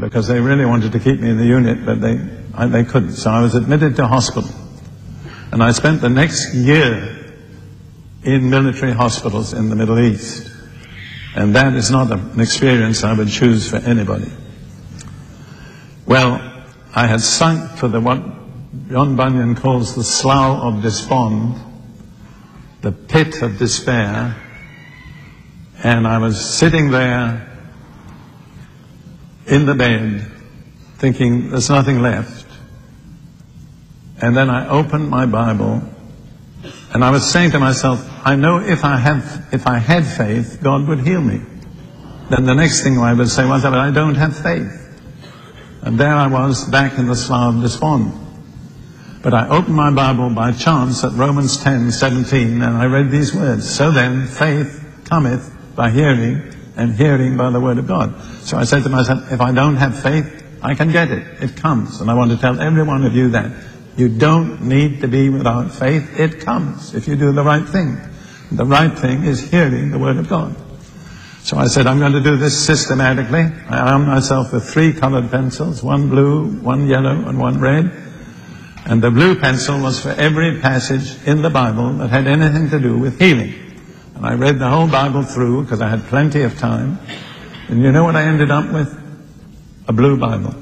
because they really wanted to keep me in the unit, but they couldn't. So I was admitted to hospital. And I spent the next year in military hospitals in the Middle East. And that is not an experience I would choose for anybody. Well, I had sunk to what John Bunyan calls the slough of despond, the pit of despair, and I was sitting there in the bed thinking there's nothing left. And then I opened my Bible and I was saying to myself, I know if I had faith, God would heal me. Then the next thing I would say was, but I don't have faith. And there I was back in the slough of despond. But I opened my Bible by chance at Romans 10:17, and I read these words, so then faith cometh by hearing, and hearing by the word of God. So I said to myself, if I don't have faith, I can get it. It comes. And I want to tell every one of you that. You don't need to be without faith. It comes if you do the right thing. The right thing is hearing the word of God. So I said, I'm going to do this systematically. I armed myself with 3 colored pencils, 1 blue, 1 yellow, and 1 red. And the blue pencil was for every passage in the Bible that had anything to do with healing. And I read the whole Bible through because I had plenty of time. And you know what I ended up with? A blue Bible.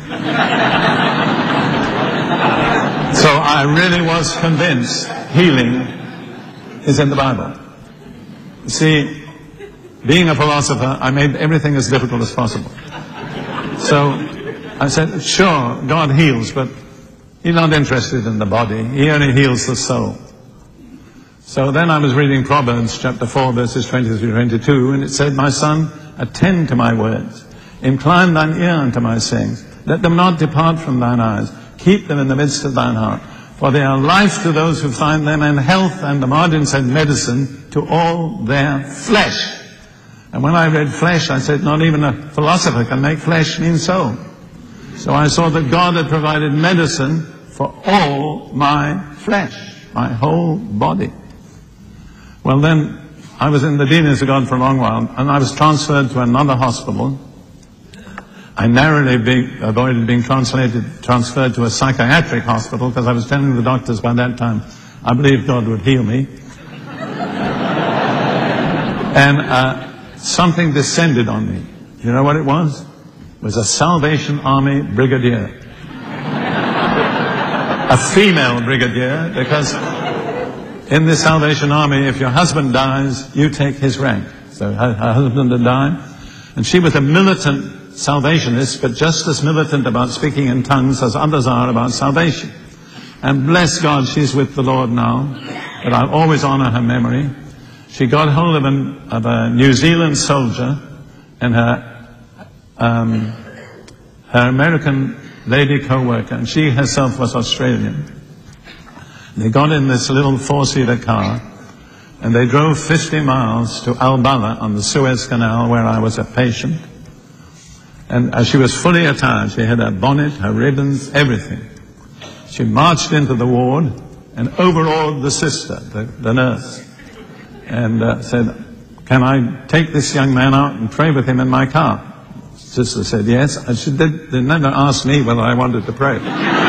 So I really was convinced healing is in the Bible. You see, being a philosopher, I made everything as difficult as possible. So I said, sure, God heals, but He's not interested in the body. He only heals the soul. So then I was reading Proverbs chapter 4, verses 20-22, and it said, my son, attend to my words. Incline thine ear unto my sayings. Let them not depart from thine eyes. Keep them in the midst of thine heart. For they are life to those who find them, and health, and the margin said medicine, to all their flesh. And when I read flesh, I said, not even a philosopher can make flesh mean soul. So I saw that God had provided medicine for all my flesh, my whole body. Well, then I was in the dealings of God for a long while, and I was transferred to another hospital. I narrowly avoided being transferred to a psychiatric hospital because I was telling the doctors by that time I believed God would heal me. And something descended on me. You know what it was? It was a Salvation Army brigadier. A female brigadier, because in the Salvation Army, if your husband dies, you take his rank. So her husband had died, and she was a militant salvationist, but just as militant about speaking in tongues as others are about salvation. And bless God, she's with the Lord now, but I'll always honor her memory. She got hold of a New Zealand soldier and her American lady co-worker, and she herself was Australian. They got in this little 4-seater car, and they drove 50 miles to Albala on the Suez Canal, where I was a patient. And she was fully attired. She had her bonnet, her ribbons, everything. She marched into the ward and overawed the sister, the nurse, and said, can I take this young man out and pray with him in my car? Sister said yes, and she they never asked me whether I wanted to pray.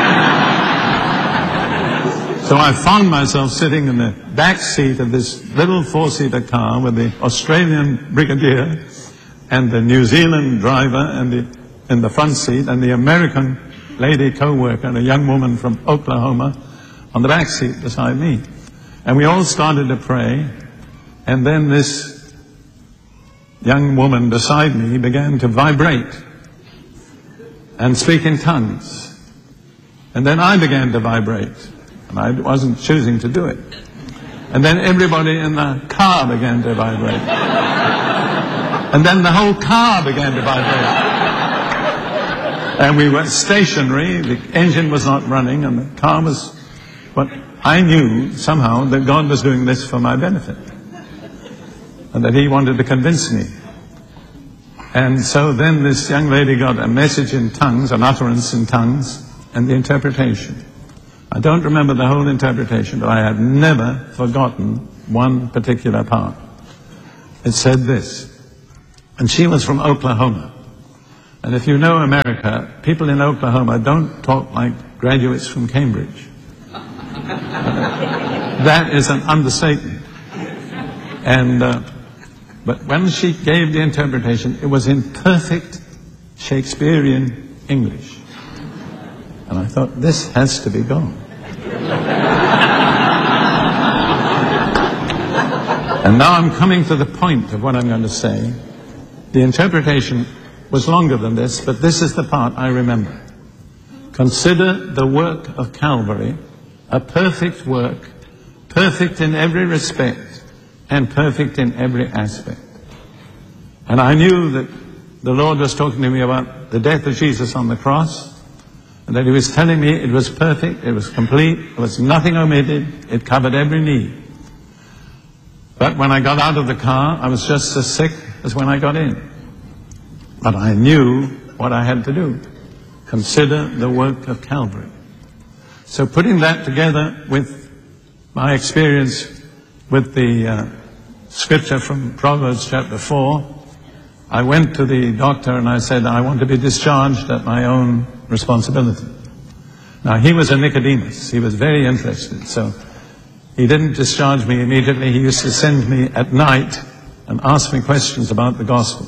So I found myself sitting in the back seat of this little 4-seater car with the Australian brigadier and the New Zealand driver in the front seat, and the American lady co-worker, a young woman from Oklahoma, on the back seat beside me. And we all started to pray, and then this young woman beside me began to vibrate and speak in tongues. And then I began to vibrate, and I wasn't choosing to do it. And then everybody in the car began to vibrate. And then the whole car began to vibrate. And we were stationary, the engine was not running, and the car was... But I knew somehow that God was doing this for my benefit, and that He wanted to convince me. And so then this young lady got a message in tongues, an utterance in tongues, and the interpretation. I don't remember the whole interpretation, but I have never forgotten one particular part. It said this, and she was from Oklahoma. And if you know America, people in Oklahoma don't talk like graduates from Cambridge. That is an understatement. But when she gave the interpretation, it was in perfect Shakespearean English. And I thought, this has to be God. And now I'm coming to the point of what I'm going to say. The interpretation was longer than this, but this is the part I remember. Consider the work of Calvary a perfect work, perfect in every respect, and perfect in every aspect. And I knew that the Lord was talking to me about the death of Jesus on the cross, and that he was telling me it was perfect, it was complete, there was nothing omitted, it covered every need. But when I got out of the car, I was just as sick as when I got in. But I knew what I had to do. Consider the work of Calvary. So putting that together with my experience with the scripture from Proverbs chapter 4, I went to the doctor and I said, I want to be discharged at my own responsibility. Now, he was a Nicodemus. He was very interested. So he didn't discharge me immediately. He used to send me at night and ask me questions about the gospel.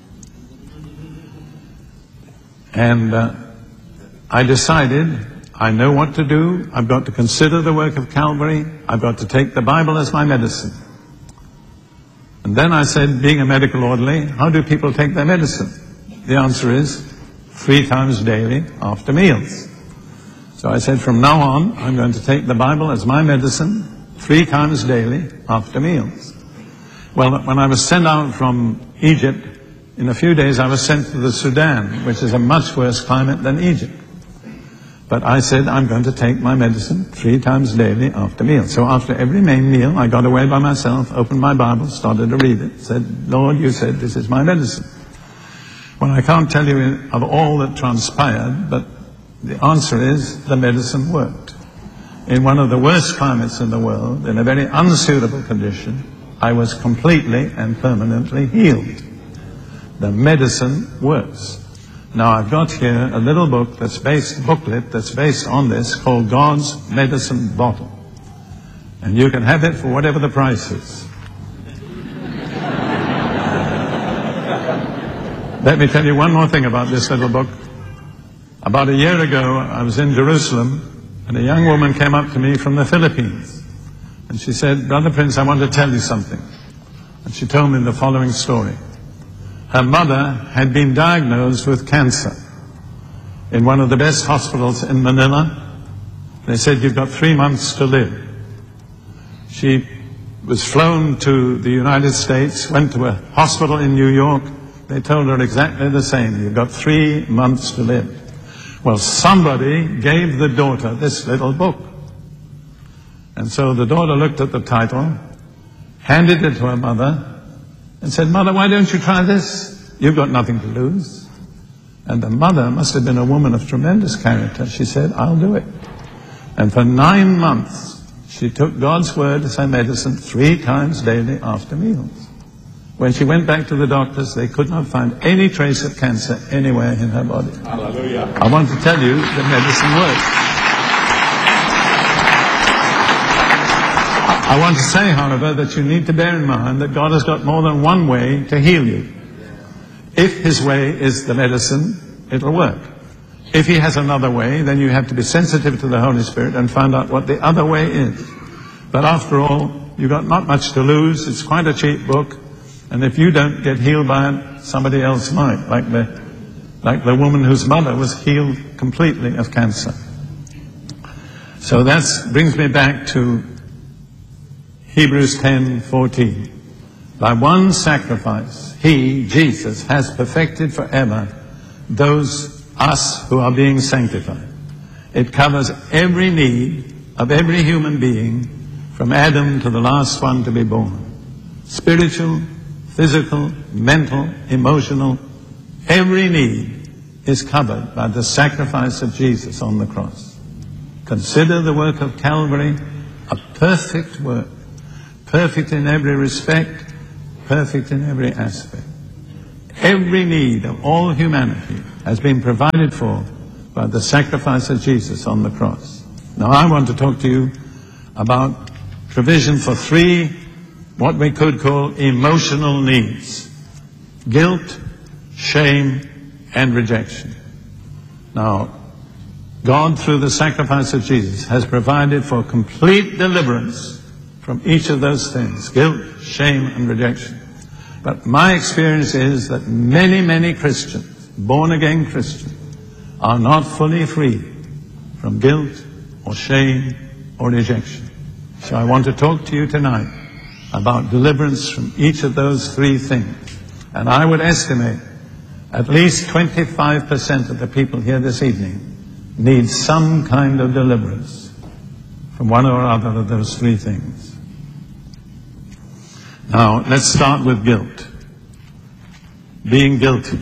And I decided, I know what to do. I've got to consider the work of Calvary. I've got to take the Bible as my medicine. And then I said, being a medical orderly, how do people take their medicine? The answer is 3 times daily after meals. So I said, from now on, I'm going to take the Bible as my medicine 3 times daily after meals. Well, when I was sent out from Egypt, in a few days I was sent to the Sudan, which is a much worse climate than Egypt. But I said, I'm going to take my medicine 3 times daily after meals. So after every main meal, I got away by myself, opened my Bible, started to read it, said, Lord, you said this is my medicine. Well, I can't tell you of all that transpired, but the answer is the medicine worked. In one of the worst climates in the world, in a very unsuitable condition, I was completely and permanently healed. The medicine works. Now, I've got here a little booklet that's based on this, called God's Medicine Bottle. And you can have it for whatever the price is. Let me tell you one more thing about this little book. About a year ago, I was in Jerusalem, and a young woman came up to me from the Philippines. And she said, Brother Prince, I want to tell you something. And she told me the following story. Her mother had been diagnosed with cancer in one of the best hospitals in Manila. They said, you've got 3 months to live. She was flown to the United States, went to a hospital in New York. They told her exactly the same. You've got 3 months to live. Well, somebody gave the daughter this little book. And so the daughter looked at the title, handed it to her mother, and said, Mother, why don't you try this? You've got nothing to lose. And the mother must have been a woman of tremendous character. She said, I'll do it. And for 9 months, she took God's word as her medicine 3 times daily after meals. When she went back to the doctors, they could not find any trace of cancer anywhere in her body. Hallelujah. I want to tell you that medicine works. I want to say, however, that you need to bear in mind that God has got more than one way to heal you. If his way is the medicine, it'll work. If he has another way, then you have to be sensitive to the Holy Spirit and find out what the other way is. But after all, you've got not much to lose. It's quite a cheap book. And if you don't get healed by it, somebody else might, like the woman whose mother was healed completely of cancer. So that brings me back to Hebrews 10:14. By one sacrifice, he, Jesus, has perfected forever us who are being sanctified. It covers every need of every human being, from Adam to the last one to be born. Spiritual, physical, mental, emotional, every need is covered by the sacrifice of Jesus on the cross. Consider the work of Calvary a perfect work. Perfect in every respect, perfect in every aspect. Every need of all humanity has been provided for by the sacrifice of Jesus on the cross. Now I want to talk to you about provision for three, what we could call emotional needs: guilt, shame, and rejection. Now, God, through the sacrifice of Jesus, has provided for complete deliverance from each of those things: guilt, shame, and rejection. But my experience is that many, many Christians, born-again Christians, are not fully free from guilt or shame or rejection. So I want to talk to you tonight about deliverance from each of those three things. And I would estimate at least 25% of the people here this evening need some kind of deliverance from one or other of those three things. Now, let's start with guilt. Being guilty.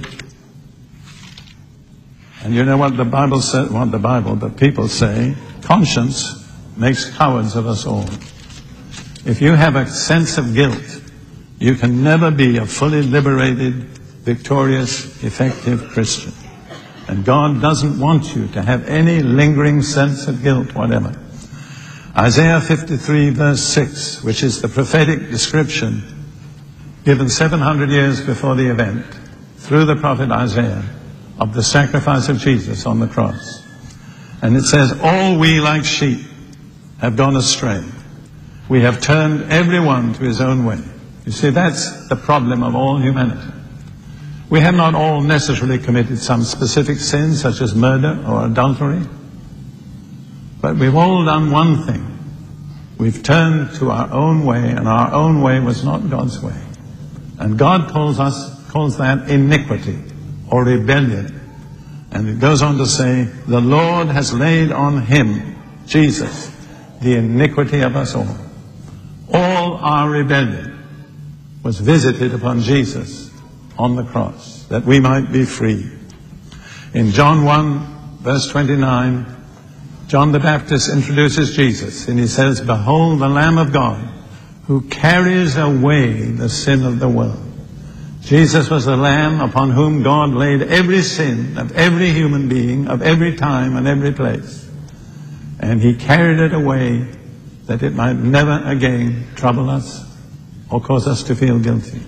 And you know what the Bible says, but people say, conscience makes cowards of us all. If you have a sense of guilt, you can never be a fully liberated, victorious, effective Christian. And God doesn't want you to have any lingering sense of guilt whatever. Isaiah 53 verse 6, which is the prophetic description given 700 years before the event through the prophet Isaiah of the sacrifice of Jesus on the cross. And it says, all we like sheep have gone astray. We have turned everyone to his own way. You see, that's the problem of all humanity. We have not all necessarily committed some specific sin, such as murder or adultery. But we've all done one thing. We've turned to our own way, and our own way was not God's way. And God calls that iniquity or rebellion. And it goes on to say, the Lord has laid on him, Jesus, the iniquity of us all. All our rebellion was visited upon Jesus on the cross, that we might be free. In John 1, verse 29, John the Baptist introduces Jesus, and he says, behold the Lamb of God, who carries away the sin of the world. Jesus was the Lamb upon whom God laid every sin of every human being, of every time and every place. And he carried it away that it might never again trouble us or cause us to feel guilty.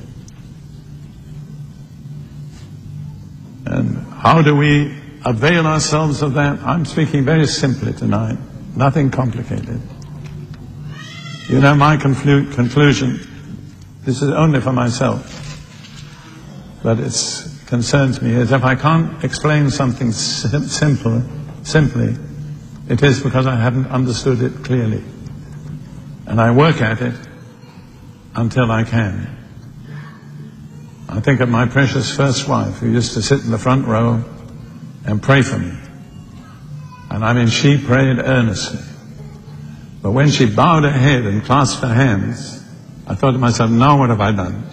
And how do we avail ourselves of that? I'm speaking very simply tonight, nothing complicated. You know, my conclusion, this is only for myself, but it concerns me, is if I can't explain something simply, it is because I haven't understood it clearly. And I work at it until I can. I think of my precious first wife, who used to sit in the front row and pray for me. And I mean, she prayed earnestly. But when she bowed her head and clasped her hands, I thought to myself, now what have I done?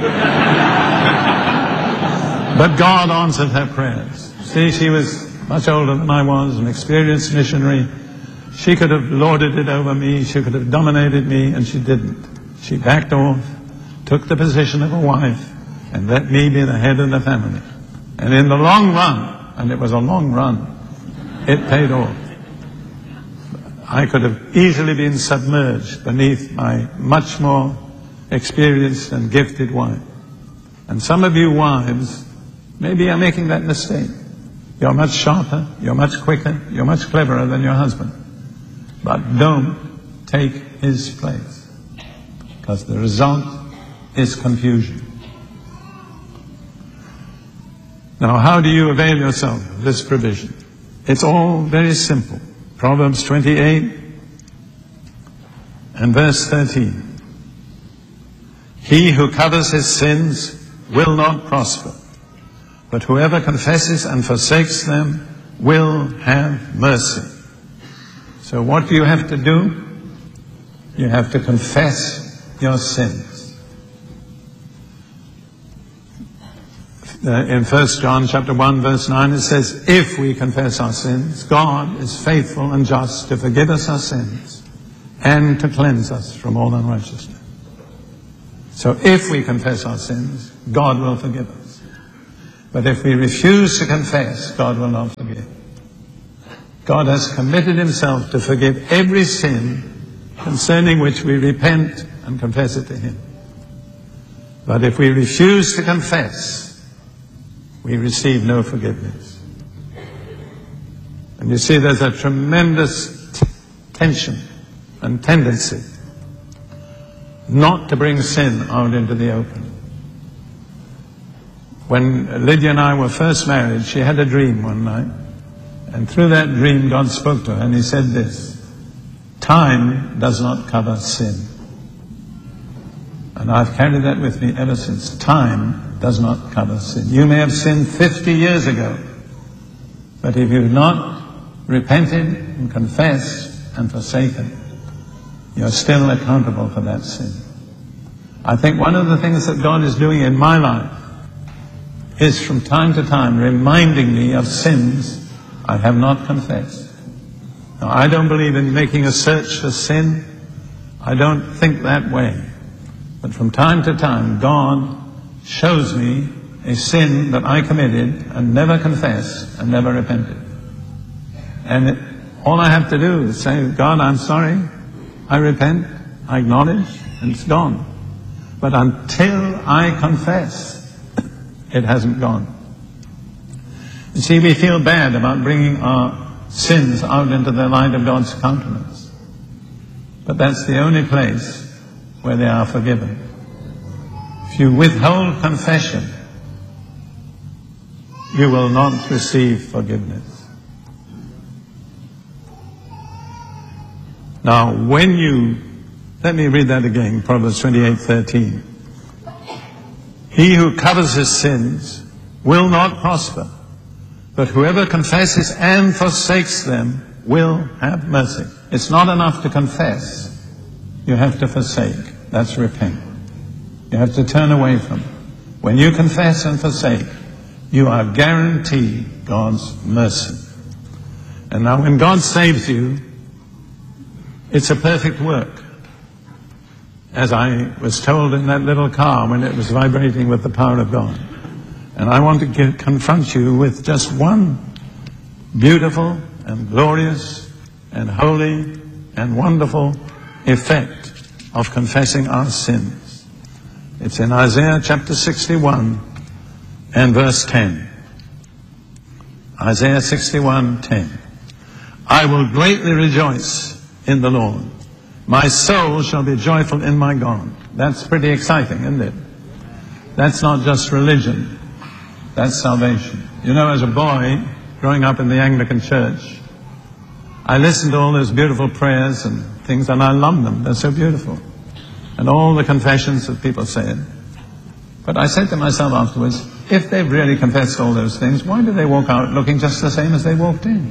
But God answered her prayers. See, she was much older than I was, an experienced missionary. She could have lorded it over me, she could have dominated me, and she didn't. She backed off, took the position of a wife, and let me be the head of the family. And in the long run, and it was a long run, it paid off. I could have easily been submerged beneath my much more experienced and gifted wife. And some of you wives, maybe are making that mistake. You're much sharper, you're much quicker, you're much cleverer than your husband. But don't take his place, because the result is confusion. Now, how do you avail yourself of this provision? It's all very simple. Proverbs 28 and verse 13. He who covers his sins will not prosper, but whoever confesses and forsakes them will have mercy. So what do you have to do? You have to confess your sins. In 1 John chapter 1 verse 9 it says, if we confess our sins, God is faithful and just to forgive us our sins and to cleanse us from all unrighteousness. So if we confess our sins, God will forgive us. But if we refuse to confess, God will not forgive. God has committed himself to forgive every sin concerning which we repent and confess it to him. But if we refuse to confess, we receive no forgiveness. And you see, there's a tremendous tension and tendency not to bring sin out into the open. When Lydia and I were first married, she had a dream one night. And through that dream, God spoke to her and he said this: time does not cover sin. And I've carried that with me ever since. Time does not cover sin. You may have sinned 50 years ago, but if you've not repented and confessed and forsaken, you're still accountable for that sin. I think one of the things that God is doing in my life is from time to time reminding me of sins I have not confessed. Now, I don't believe in making a search for sin. I don't think that way. But from time to time, God shows me a sin that I committed and never confessed and never repented. And all I have to do is say, God, I'm sorry. I repent. I acknowledge. And it's gone. But until I confess, it hasn't gone. You see, we feel bad about bringing our sins out into the light of God's countenance. But that's the only place where they are forgiven. If you withhold confession, you will not receive forgiveness. Now, let me read that again, Proverbs 28:13. He who covers his sins will not prosper, but whoever confesses and forsakes them will have mercy. It's not enough to confess. You have to forsake. That's repent. You have to turn away from it. When you confess and forsake, you are guaranteed God's mercy. And now when God saves you, it's a perfect work. As I was told in that little car when it was vibrating with the power of God. And I want to confront you with just one beautiful and glorious and holy and wonderful effect of confessing our sins. It's in Isaiah chapter 61 and verse 10. Isaiah 61:10. I will greatly rejoice in the Lord. My soul shall be joyful in my God. That's pretty exciting, isn't it? That's not just religion. That's salvation. You know, as a boy, growing up in the Anglican Church, I listened to all those beautiful prayers and things, and I love them. They're so beautiful. And all the confessions that people said. But I said to myself afterwards, if they've really confessed all those things, why do they walk out looking just the same as they walked in?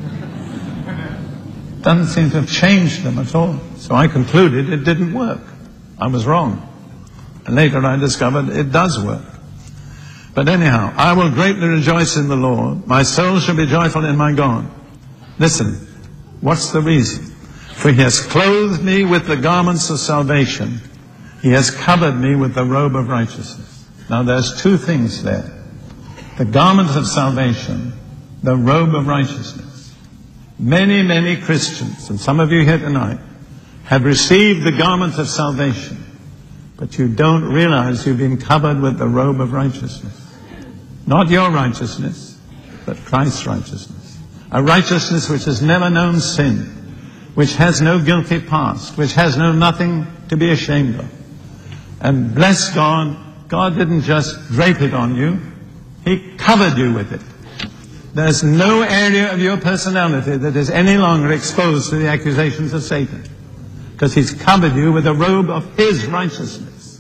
Doesn't seem to have changed them at all. So I concluded it didn't work. I was wrong. And later I discovered it does work. But anyhow, I will greatly rejoice in the Lord. My soul shall be joyful in my God. Listen, what's the reason? For he has clothed me with the garments of salvation. He has covered me with the robe of righteousness. Now there's two things there. The garments of salvation, the robe of righteousness. Many, many Christians, and some of you here tonight, have received the garment of salvation, but you don't realize you've been covered with the robe of righteousness. Not your righteousness, but Christ's righteousness. A righteousness which has never known sin, which has no guilty past, which has no nothing to be ashamed of. And bless God, God didn't just drape it on you, He covered you with it. There's no area of your personality that is any longer exposed to the accusations of Satan, because He's covered you with a robe of His righteousness.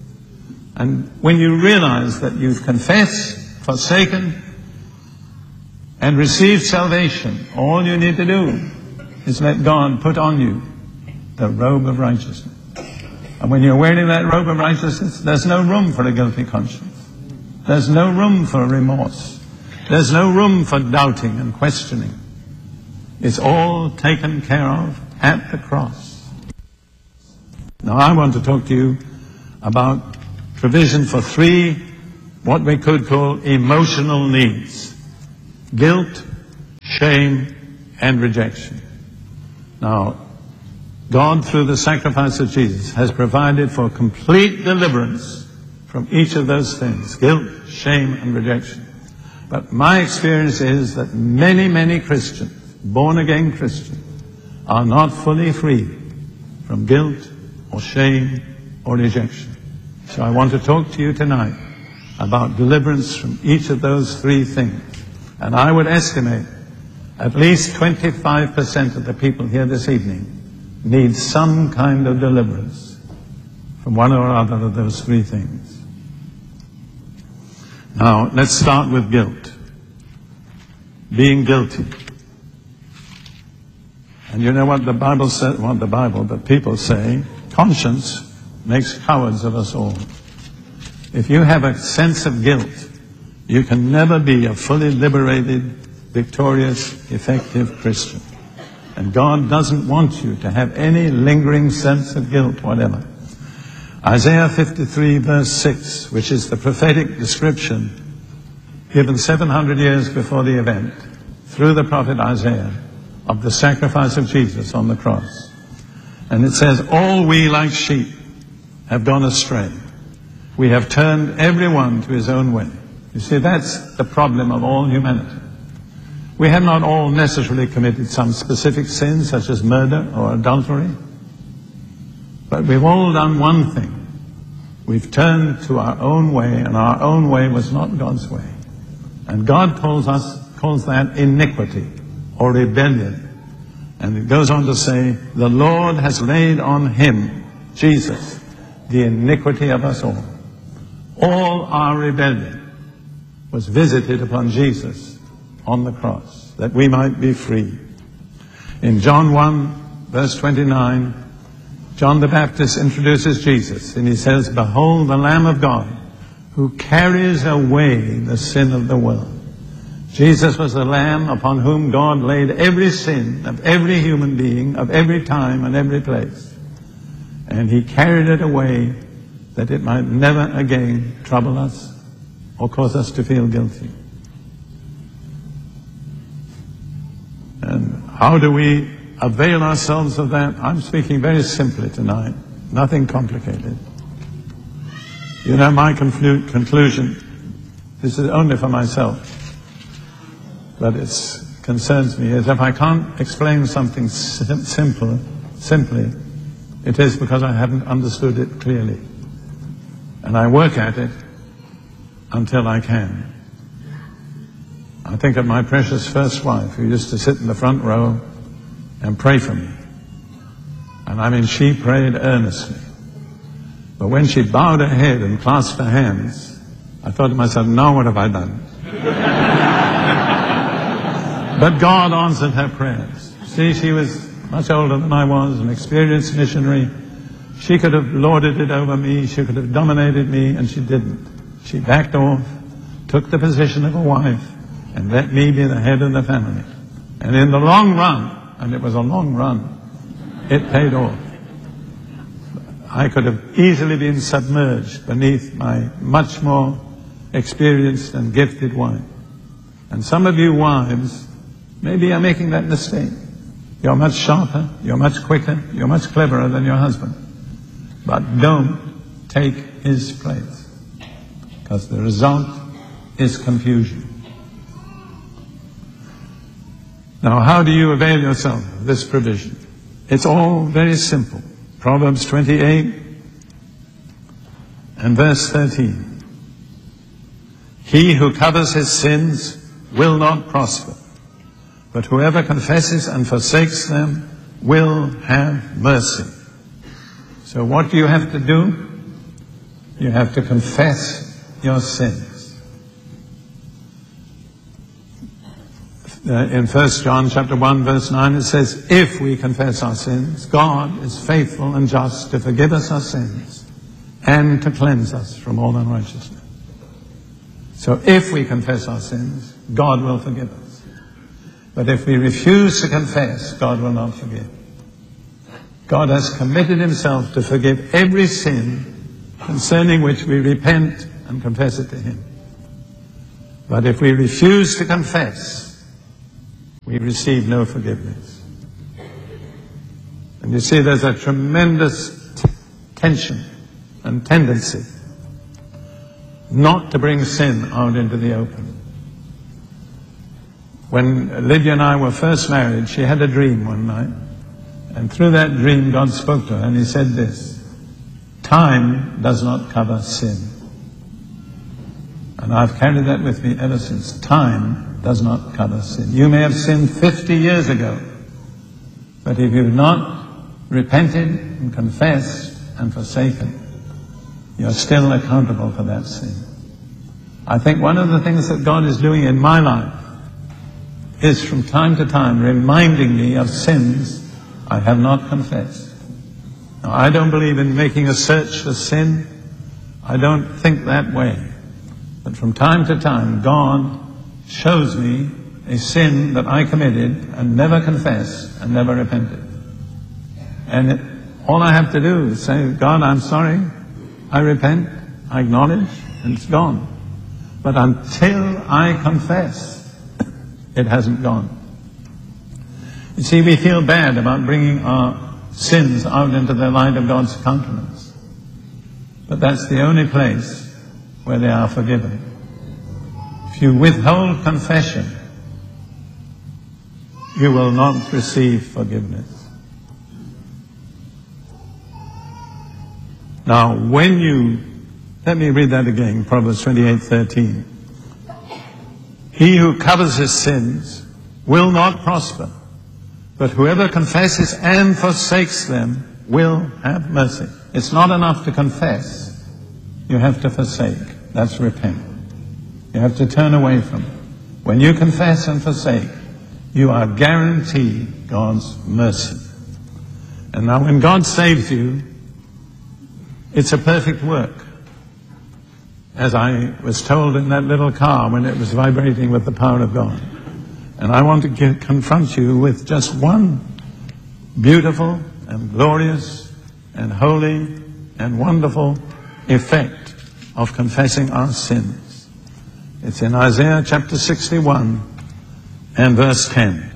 And when you realize that you've confessed, forsaken, and received salvation, all you need to do is let God put on you the robe of righteousness. And when you're wearing that robe of righteousness, there's no room for a guilty conscience. There's no room for remorse. There's no room for doubting and questioning. It's all taken care of at the cross. Now I want to talk to you about provision for three what we could call emotional needs: guilt, shame, and rejection. Now, God, through the sacrifice of Jesus, has provided for complete deliverance from each of those things: guilt, shame, and rejection. But my experience is that many, many Christians, born-again Christians, are not fully free from guilt or shame or rejection. So I want to talk to you tonight about deliverance from each of those three things. And I would estimate at least 25% of the people here this evening need some kind of deliverance from one or other of those three things. Now, let's start with guilt. Being guilty. And you know what the Bible says, but people say, conscience makes cowards of us all. If you have a sense of guilt, you can never be a fully liberated, victorious, effective Christian. And God doesn't want you to have any lingering sense of guilt, whatever. Isaiah 53 verse 6, which is the prophetic description given 700 years before the event, through the prophet Isaiah, of the sacrifice of Jesus on the cross. And it says, all we like sheep have gone astray. We have turned everyone to his own way. You see, that's the problem of all humanity. We have not all necessarily committed some specific sin, such as murder or adultery. But we've all done one thing. We've turned to our own way, and our own way was not God's way. And God calls that iniquity or rebellion. And it goes on to say, the Lord has laid on him, Jesus, the iniquity of us all. All our rebellion was visited upon Jesus on the cross, that we might be free. In John 1, verse 29, John the Baptist introduces Jesus, and he says, behold the Lamb of God, who carries away the sin of the world. Jesus was the Lamb upon whom God laid every sin of every human being, of every time and every place. And he carried it away that it might never again trouble us or cause us to feel guilty. And how do we avail ourselves of that? I'm speaking very simply tonight, nothing complicated. You know my conclusion, this is only for myself, but it concerns me, is if I can't explain something simply, it is because I haven't understood it clearly. And I work at it until I can. I think of my precious first wife, who used to sit in the front row and pray for me. And I mean, she prayed earnestly. But when she bowed her head and clasped her hands, I thought to myself, now what have I done? But God answered her prayers. See, she was much older than I was, an experienced missionary. She could have lorded it over me, she could have dominated me, and she didn't. She backed off, took the position of a wife, and let me be the head of the family. And in the long run, and it was a long run, it paid off. I could have easily been submerged beneath my much more experienced and gifted wife. And some of you wives maybe are making that mistake. You're much sharper, you're much quicker, you're much cleverer than your husband. But don't take his place, because the result is confusion. Now, how do you avail yourself of this provision? It's all very simple. Proverbs 28 and verse 13. He who covers his sins will not prosper, but whoever confesses and forsakes them will have mercy. So what do you have to do? You have to confess your sins. In 1 John chapter 1 verse 9 it says, if we confess our sins, God is faithful and just to forgive us our sins and to cleanse us from all unrighteousness. So if we confess our sins, God will forgive us. But if we refuse to confess, God will not forgive. God has committed himself to forgive every sin concerning which we repent and confess it to him. But if we refuse to confess, we receive no forgiveness. And you see, there's a tremendous tension and tendency not to bring sin out into the open. When Lydia and I were first married, she had a dream one night. And through that dream, God spoke to her and he said this: time does not cover sin. And I've carried that with me ever since. Time does not cover sin. You may have sinned 50 years ago, but if you've not repented and confessed and forsaken, you're still accountable for that sin. I think one of the things that God is doing in my life is from time to time reminding me of sins I have not confessed. Now, I don't believe in making a search for sin. I don't think that way. But from time to time, God shows me a sin that I committed and never confessed and never repented. And all I have to do is say, God, I'm sorry, I repent, I acknowledge, and it's gone. But until I confess, it hasn't gone. You see, we feel bad about bringing our sins out into the light of God's countenance. But that's the only place where they are forgiven. If you withhold confession, you will not receive forgiveness. Now, let me read that again, Proverbs 28:13. He who covers his sins will not prosper, but whoever confesses and forsakes them will have mercy. It's not enough to confess. You have to forsake. That's repent. You have to turn away from it. When you confess and forsake, you are guaranteed God's mercy. And now when God saves you, it's a perfect work. As I was told in that little car when it was vibrating with the power of God. And I want to confront you with just one beautiful and glorious and holy and wonderful effect of confessing our sins. It's in Isaiah chapter 61 and verse 10.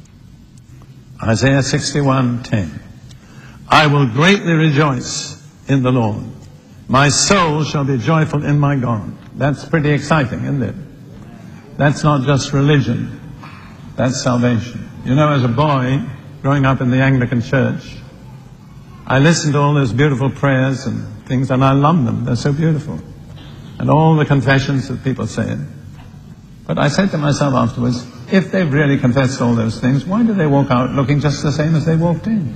Isaiah 61:10. I will greatly rejoice in the Lord. My soul shall be joyful in my God. That's pretty exciting, isn't it? That's not just religion. That's salvation. You know, as a boy, growing up in the Anglican Church, I listened to all those beautiful prayers and things, and I love them. They're so beautiful. And all the confessions that people say. But I said to myself afterwards, if they've really confessed all those things, why do they walk out looking just the same as they walked in?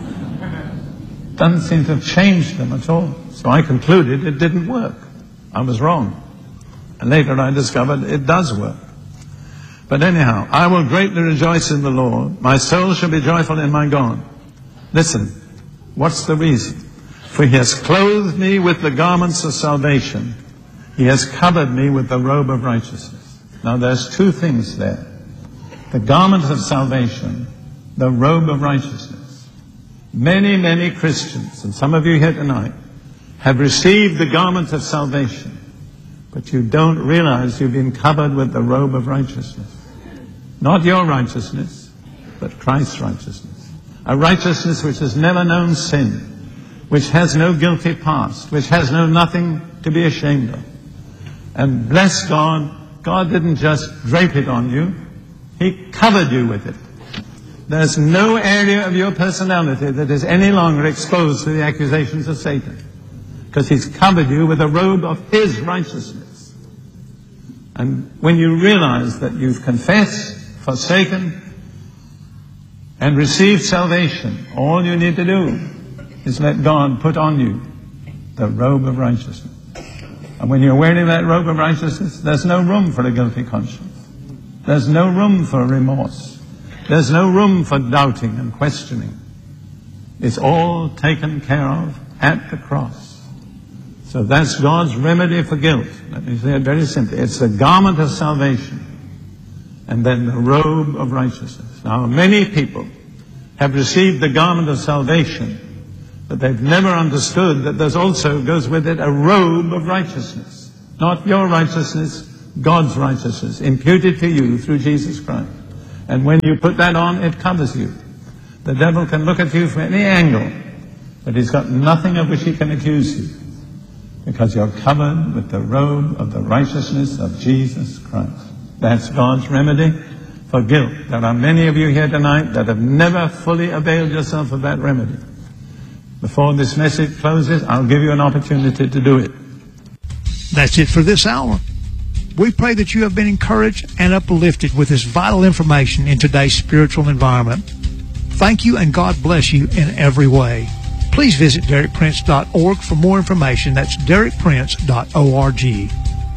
Doesn't seem to have changed them at all. So I concluded it didn't work. I was wrong. And later I discovered it does work. But anyhow, I will greatly rejoice in the Lord. My soul shall be joyful in my God. Listen, what's the reason? For he has clothed me with the garments of salvation. He has covered me with the robe of righteousness. Now there's two things there. The garment of salvation, the robe of righteousness. Many, many Christians, and some of you here tonight, have received the garment of salvation, but you don't realize you've been covered with the robe of righteousness. Not your righteousness, but Christ's righteousness. A righteousness which has never known sin, which has no guilty past, which has no nothing to be ashamed of. And bless God, God didn't just drape it on you, He covered you with it. There's no area of your personality that is any longer exposed to the accusations of Satan, because He's covered you with a robe of His righteousness. And when you realize that you've confessed, forsaken, and received salvation, all you need to do is let God put on you the robe of righteousness. And when you're wearing that robe of righteousness, there's no room for a guilty conscience. There's no room for remorse. There's no room for doubting and questioning. It's all taken care of at the cross. So that's God's remedy for guilt. Let me say it very simply. It's the garment of salvation and then the robe of righteousness. Now, many people have received the garment of salvation, but they've never understood that there's also goes with it a robe of righteousness. Not your righteousness, God's righteousness, imputed to you through Jesus Christ. And when you put that on, it covers you. The devil can look at you from any angle, but he's got nothing of which he can accuse you, because you're covered with the robe of the righteousness of Jesus Christ. That's God's remedy for guilt. There are many of you here tonight that have never fully availed yourself of that remedy. Before this message closes, I'll give you an opportunity to do it. That's it for this hour. We pray that you have been encouraged and uplifted with this vital information in today's spiritual environment. Thank you, and God bless you in every way. Please visit DerrickPrince.org for more information. That's DerrickPrince.org.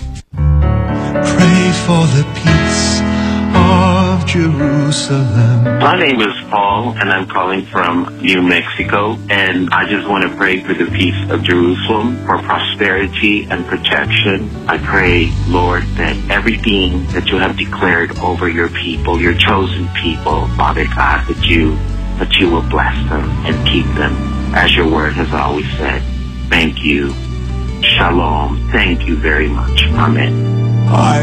Pray for the peace of Jerusalem. My name is Paul, and I'm calling from New Mexico, and I just want to pray for the peace of Jerusalem, for prosperity and protection. I pray, Lord, that everything that you have declared over your people, your chosen people, Father God, that you will bless them and keep them, as your word has always said. Thank you. Shalom. Thank you very much. Amen.